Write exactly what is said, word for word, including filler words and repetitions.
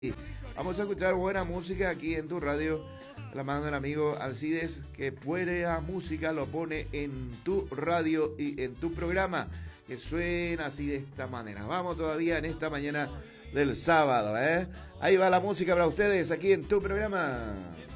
Vamos a escuchar buena música aquí en tu radio, a la mano del amigo Alcides, que buena música lo pone en tu radio y en tu programa, que suena así de esta manera. Vamos todavía en esta mañana del sábado, ¿eh? Ahí va la música para ustedes aquí en tu programa.